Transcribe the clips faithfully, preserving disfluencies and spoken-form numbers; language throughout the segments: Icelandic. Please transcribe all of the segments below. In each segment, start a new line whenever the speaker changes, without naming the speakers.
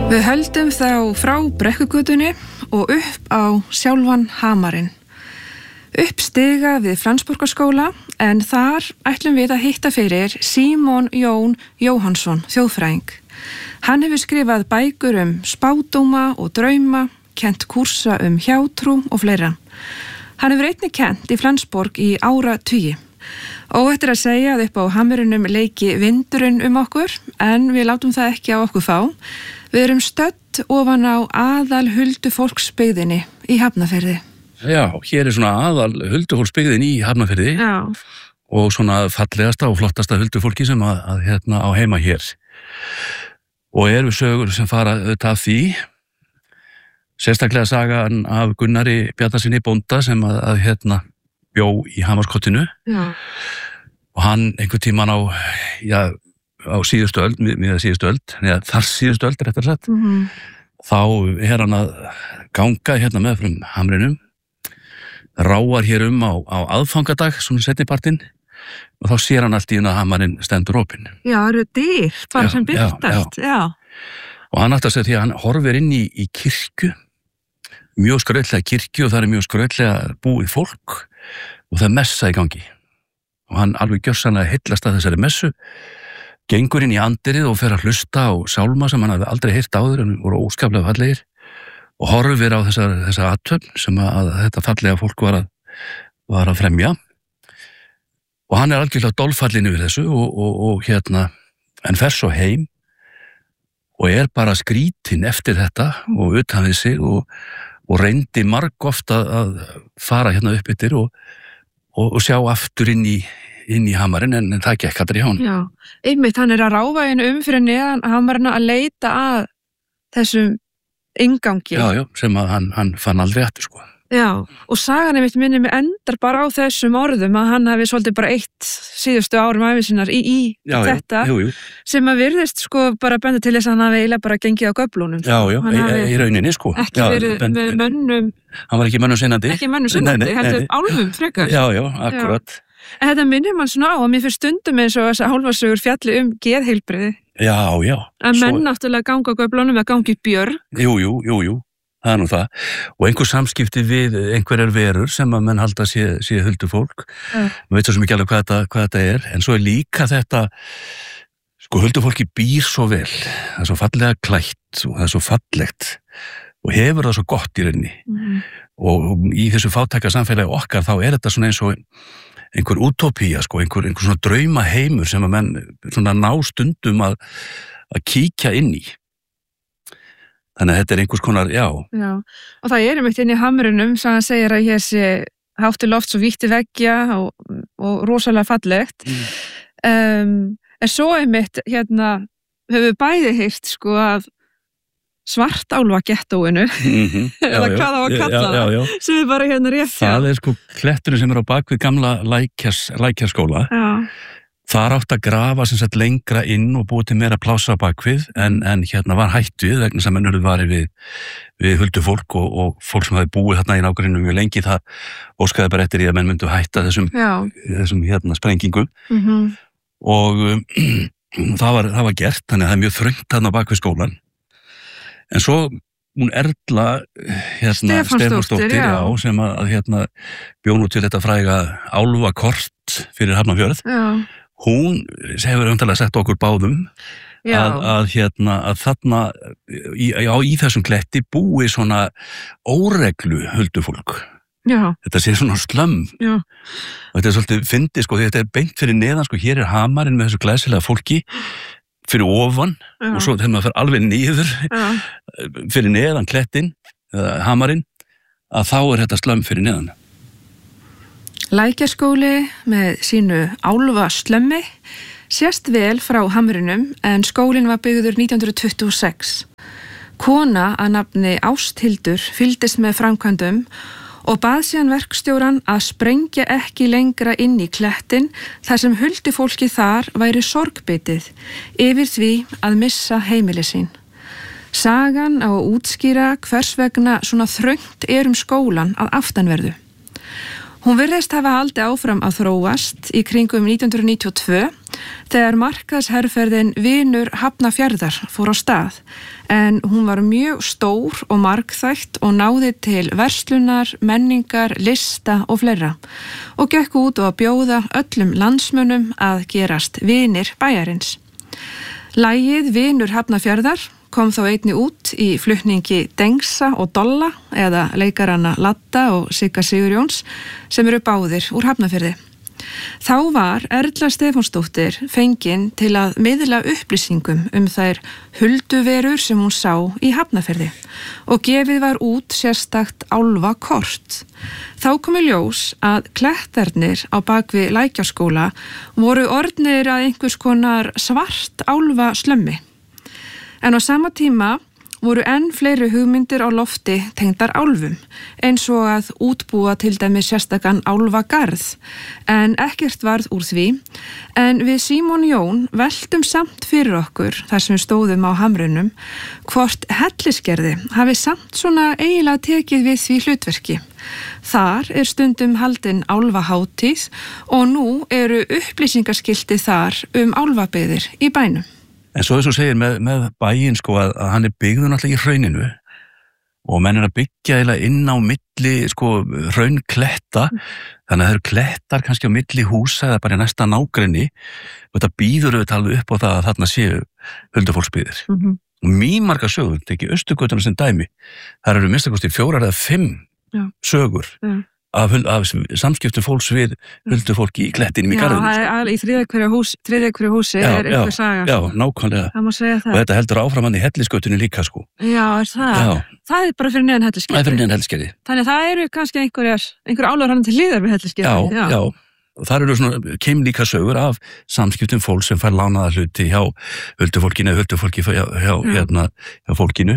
Við höldum þá frá Brekkugötunni og upp á sjálfan Hamarinn. Upp stiga við Flensborgarskóla en þar ætlum við að hitta fyrir Símon Jón Jóhannsson, þjóðfræðing. Hann hefur skrifað bækur um spádóma og drauma, kennt kúrsa um hjátrú og fleira. Hann hefur einnig kennt í Flensborg í áratugi. Óhætt er að segja að upp á Hamrinum leiki vindurinn um okkur, en við látum það ekki á okkur fá. Við erum stödd ofan á aðal huldufólksbyggðinni í Hafnarfirði.
Já, hér er svona aðal huldufólksbyggðin í Hafnarfirði. Já. Og svona fallegasta og flottasta huldufólki sem að, að hérna á heima hér. Og eru sögur sem fara auðvitað af því. Sérstaklega sagan af Gunnari Bjarnasyni bónda sem að, að hérna bjó í Hamarskottinu. Já. Og hann einhvern tímann á, já, á síðustu öld, miða síðustu öld, neða þar síðustu öld, réttar sagt, mm-hmm. þá er hann að ganga hérna með frum Hamrinum, ráar hér um á, á aðfangadag, svona setnipartinn, og þá sér hann allt í að Hamarinn stendur opinn.
Já, það eru dyr, bara já, sem byrtast, já, já.
já. Og hann átti að segja því að hann horfir inn í, í kirkju, mjög skrautlega kirkju og það er mjög skrautlega búið fólk og það er messa í gangi. Og hann alveg gjörsamlega heillast að þessari messu, gengur inn í andirið og fer að hlusta á sálma sem hann hafði aldrei heyrt áður en voru óskaplega fallegir og horfir á þessar, þessar athöfn sem að, að þetta fallega fólk var að, var að fremja. Og hann er algjörlega dolfallinn yfir þessu og, og, og hérna, en fer svo heim og er bara skrítinn eftir þetta og utan við sig og, og reyndi margoft að, að fara hérna upp yfir og, og, og sjá aftur inn í inn í Hamarinn, en, en það gekk allir í hán.
Já, einmitt, hann er að ráfa einu um fyrir neðan Hamarinn að leita að þessum inngangi.
Já, já, sem að hann, hann fann aldrei aftur, sko.
Já, og sagan einmitt minni mig endar bara á þessum orðum að hann hafi svolítið bara eitt síðustu árum ævisinnar í, í
já,
þetta,
já, jú, jú.
sem að virðist sko bara benda til þess að hann hafi eiginlega bara gengið á göflunum.
Já, já, í, í rauninni, sko.
Ekki já, verið ben, með mönnum.
Hann var ekki mönnum sinnandi.
Ekki mönnum sinnandi, heldur álfum frekar.
Já, já, akkurat.
Já. En þetta minnir mann svona á að mér fyrir stundum eins og þess að hálfarsögur fjalli um geðheilbrigði.
Já, já.
Að menn svo... náttúrulega ganga á göflunum að gangi björg.
Jú, jú, jú, jú. Það er nú það. Og einhver samskipti við einhverjar verur sem að menn halda sé, sé huldufólk. Ja. Maður veit svo sem ekki alveg hvað þetta, hvað þetta er. En svo er líka þetta, sko huldufólki býr svo vel. Það er svo fallega klætt og það er svo fallegt. Og hefur það svo gott í rauninni. Mm. Og, og í þessu fátæka samfélagi okkar þá er þetta svona eins og einhver útópía, sko, einhver, einhver svona drauma heimur sem að menn svona ná stundum að, að kíkja inn í. Þannig að þetta er einhvers konar, já. Já,
og það er einmitt inn í Hamrinum sem hann segir að hér sé hátt til loft svo vítti veggja og, og rosalega fallegt. Mm. Um, en svo einmitt, hérna, höfum við bæði heyrt, sko, að svartálfa gettóinu, mm-hmm. eða já, hvað á að kalla já, já, já. það, sem er bara hérna rétt.
Það er sko kletturinn sem er á bakvið gamla lækjars, lækjarskóla. Já. Það átt að grafa sem sagt lengra inn og búið til meira plássa á bakvið, en, en hérna var hætt við, vegna sem ennurðu var við, við huldufólk og, og fólk sem hafi búið þarna í nágrunum mjög lengi, það óskaði bara eftir í að menn myndu hætta þessum, þessum hérna sprengingum. Mm-hmm. Og um, það, var, það var gert, þannig að það er mjög þröngt þarna á bakvið skólan. En svo hún Erla hérna, Stefánsdóttir já. Já, sem að, að hérna, bjónu til þetta fræga álfakort fyrir Hafnarfjörð. Já. Hún hefur umtalega sett okkur báðum að, að, hérna, að þarna í, já, í þessum kletti búi svona óreglu huldufólk. Já. Þetta sé svona slömm. Já. Og þetta er svolítið fyndið, sko, þetta er beint fyrir neðan, sko, hér er Hamarinn með þessu glæsilega fólki fyrir ofan já. Og svo þegar maður fer alveg niður já. Fyrir neðan klettinn eða Hamarinn, að þá er þetta slömm fyrir neðan.
Lækjarskóli með sínu álfa slömmi sést vel frá Hamrinum en skólinn var byggður nítján hundruð tuttugu og sex. Kona að nafni Ásthildur fylgdist með framkvæmdum og bað síðan verkstjóran að sprengja ekki lengra inn í klettinn þar sem huldufólki þar væri sorgbitið yfir því að missa heimili sín. Sagan á að útskýra hvers vegna svona þröngt er um skólan að aftanverðu. Hún virðist hafa haldið áfram að þróast í kringum nítján hundruð níutíu og tvö þegar markaðsherferðin Vinur Hafnarfjarðar fór á stað, en hún var mjög stór og margþætt og náði til verslunar, menningar, lista og fleira og gekk út og að bjóða öllum landsmönnum að gerast vinir bæjarins. Lagið Vinur Hafnarfjarðar kom þá einni út í flutningi Dengsa og Dolla eða leikaranna Latta og Sigga Sigurjóns sem eru báðir úr Hafnarfirði. Þá var Erla Stefánsdóttir fengin til að miðla upplýsingum um þær hulduverur sem hún sá í Hafnarfirði og gefið var út sérstakt álfakort. Þá kom í ljós að klettarnir á bakvið Lækjarskóla voru orðnir að einhvers konar svart álfaslömmi. En á sama tíma voru enn fleiri hugmyndir á lofti tengdar álfum, eins og að útbúa til dæmis sérstakann álfagarð, en ekkert varð úr því, en við Símon Jón veltum samt fyrir okkur, þar sem við stóðum á hamrinum, hvort hellisgerði hafi samt svona eiginlega tekið við því hlutverki. Þar er stundum haldin álfahátíð og nú eru upplýsingaskilti þar um álfabyggðir í bænum.
En svo þess að segir með, með bæinn sko að, að hann er byggður náttúrulega í hrauninu og menn er að byggja eiginlega inn á milli sko hraunkletta, þannig að það eru klettar kannski á milli húsa eða bara í næsta nágrenni og þetta býður auðvitað alveg upp á það að þarna séu huldufólksbyggðir. Mm-hmm. Og mjög marga sögur, tekið Austurgötuna sem dæmi, þar eru minnsta kosti fjórar eða fimm Já. sögur. Já. Af, af samskiptum fólks við huldufólki í klettinum í garðinu.
Já, það er í þriðja hverju hús, þriðja hverju húsi já, er einhver saga.
Já, nákvæmlega.
Það má segja það.
Og þetta heldur áfram hann í Hellisgötunni líka sko.
Já, er það? Já. Það er bara fyrir neðan Hellisgerði.
Það er fyrir neðan Hellisgerði.
Þannig að það eru kannski einhverjar, einhver álfar hann til hliðar við Hellisgerði.
Já, já. já. Og þar eru svona keimlíka sögur af samskiptum fólk sem fær lánaða hluti hjá huldufólkinu, huldufólki hjá, hjá, hérna, hjá fólkinu.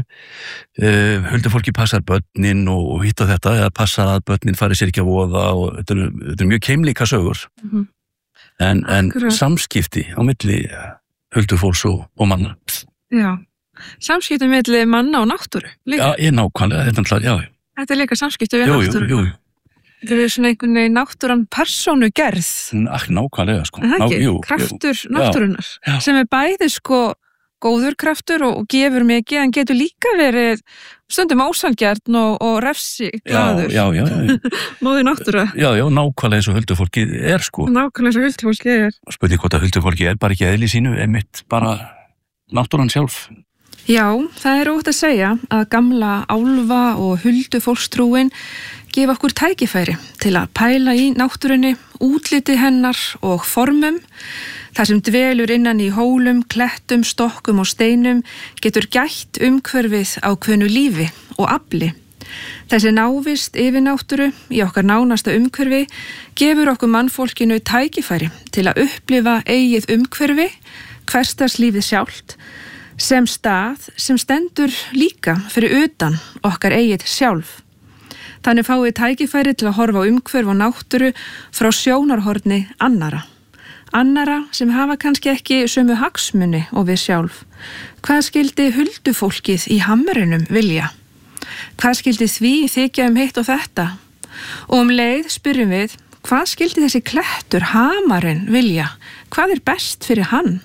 Uh, huldufólki passar börnin og, og hitt og þetta, eða passar að börnin fari sér ekki að voða og þetta eru, þetta eru mjög keimlíka sögur. Mm-hmm. En, en samskipti á milli huldufólks og, og manna.
Já, samskipti milli manna og náttúru líka.
Já, ég nákvæmlega, þetta er alltaf, já.
Þetta er líka samskipti við jú, náttúru. Jú, jú, jú. Þetta er svona einhvern veginn náttúran persónugerð.
Ach, nákvæmlega, sko.
Það ekki, Ná, jú, kraftur jú. náttúrunar, já, já. sem er bæði sko góður kraftur og, og gefur mikið, en getur líka verið stundum ósanngjarn og, og refsi glaður.
Já, já, já.
Móðir náttúra.
Já, já, nákvæmlega eins og huldufólki er, sko.
Nákvæmlega eins og huldufólki er.
Spurning hvort að huldufólki er bara ekki eðli sínu, einmitt bara náttúran sjálf.
Já, það er ótt að segja að gamla álfa og huldufólkstrúin gefa okkur tækifæri til að pæla í náttúrunni, útliti hennar og formum. Það sem dvelur innan í hólum, klettum, stokkum og steinum getur gætt umhverfið ákveðnu lífi og afli. Þessi návist yfir náttúru í okkar nánasta umhverfi gefur okkur mannfólkinu tækifæri til að upplifa eigið umhverfi, hversdagslífið sjálft, sem stað sem stendur líka fyrir utan okkar eigið sjálf. Þannig fáið tækifæri til að horfa á umhverf og náttúru frá sjónarhorni annara. Annara sem hafa kannski ekki sömu hagsmuni og við sjálf. Hvað skildi huldufólkið í hamrinum vilja? Hvað skildi því þykja um hitt og þetta? Og um leið spyrjum við, hvað skildi þessi klettur hamarinn vilja? Hvað er best fyrir hann?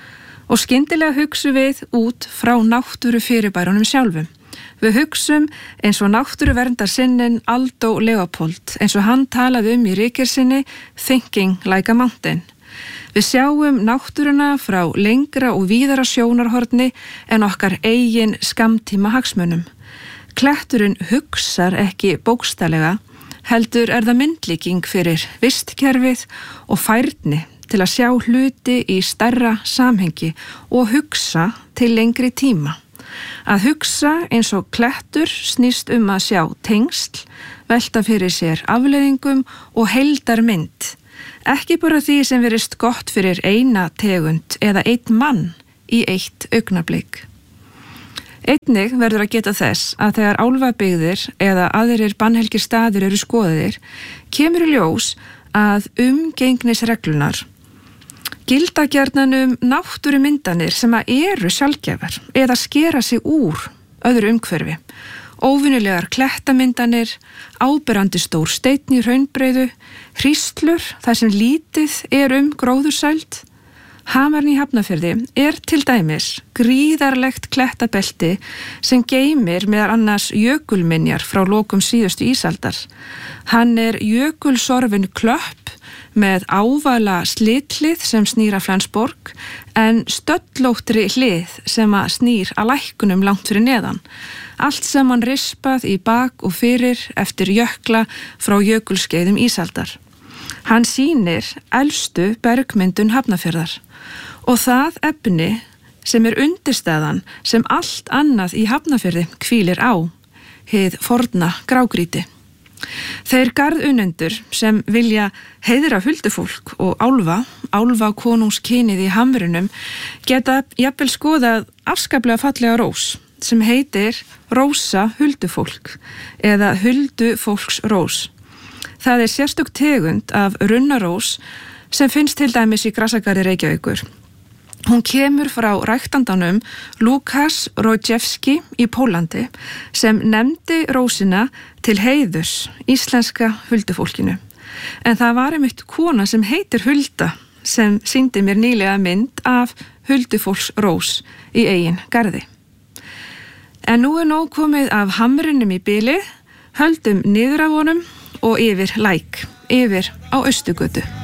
Og skyndilega hugsum við út frá náttúru fyrirbærunum sjálfum. Við hugsum eins og náttúruverndar-sinnin Aldo Leopold, eins og hann talaði um í ritgerð Thinking Like a Mountain. Við sjáum náttúruna frá lengra og víðara sjónarhorni en okkar eigin skammtíma hagsmunum. Kletturinn hugsar ekki bókstaflega, heldur er það myndlíking fyrir vistkerfið og færni til að sjá hluti í stærra samhengi og hugsa til lengri tíma. Að hugsa eins og klettur snýst um að sjá tengsl, velta fyrir sér afleiðingum og heildarmynd. Ekki bara því sem verist gott fyrir eina tegund eða einn mann í eitt augnablik. Einnig verður að geta þess að þegar álfabyggðir eða aðrir bannhelgir staðir eru skoðaðir, kemur í ljós að umgengnisreglunar gilda gjarnan um náttúrumyndanir sem að eru sjaldgæfar eða skera sig úr öðru umhverfi. Óvinnulegar klettamyndanir, áberandi stór steinn í hraunbreiðu, hríslur þar sem lítið er um gróðursæld, Hamarinn í Hafnarfirði er til dæmis gríðarlegt klettabelti sem geymir meðal annars jökulminjar frá lokum síðustu ísaldar. Hann er jökulsorfin klöpp með ávala slitlið sem snýr að Flensborg en stöllóttri hlið sem að snýr að lækkunum langt fyrir neðan. Allt sem hann rispað í bak og fyrir eftir jökla frá jökulskeiðum ísaldar. Hann sýnir elstu bergmyndun Hafnarfjarðar og það efni sem er undirstaðan sem allt annað í Hafnarfirði hvílir á, hið forna grágrýti. Þeir garðunendur sem vilja heiðra huldufólk og álfa, álfa konungskynið í Hamrinum, geta jafnvel skoðað afskaplega fallega rós sem heitir Rósa huldufólk eða huldufólksrós. Það er sérstök tegund af runnarós sem finnst til dæmis í Grasagarði Reykjavíkur. Hún kemur frá ræktandanum Lukas Rojewski í Pólandi sem nefndi rósina til heiðurs íslenska huldufólkinu. En það var einmitt kona sem heitir Hulda sem sýndi mér nýlega mynd af huldufólksrós í eigin garði. En nú er nóg komið af hamrinum í bili, höldum niður af honum og yfir læk, yfir á Austurgötu.